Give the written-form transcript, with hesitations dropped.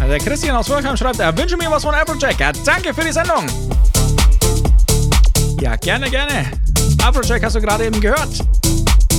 Der Christian aus Wolfheim schreibt, er wünsche mir was von Afrojack. Ja, danke für die Sendung. Ja, gerne, gerne. Afrojack hast du gerade eben gehört.